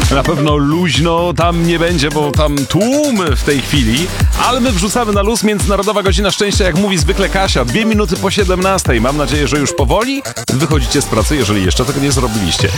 Na pewno luźno tam nie będzie, bo tam tłum w tej chwili, ale my wrzucamy na luz. Międzynarodowa Godzina Szczęścia, jak mówi zwykle Kasia, 2 minuty po 17. Mam nadzieję, że już powoli wychodzicie z pracy, jeżeli jeszcze tego nie zrobiliście.